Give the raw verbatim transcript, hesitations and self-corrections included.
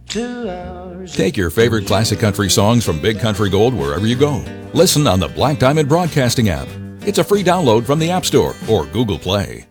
Two hours. Take your favorite classic country songs from Big Country Gold wherever you go. Listen on the Black Diamond Broadcasting app. It's a free download from the App Store or Google Play.